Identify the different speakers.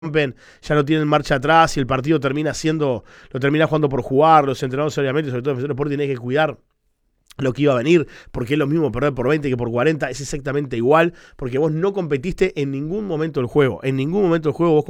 Speaker 1: rompen, ya no tienen marcha atrás y el partido lo termina jugando por jugar, los entrenadores obviamente, sobre todo el defensor Sporting, tiene que cuidar lo que iba a venir, porque es lo mismo perder por 20 que por 40, es exactamente igual, porque vos no competiste en ningún momento del juego, vos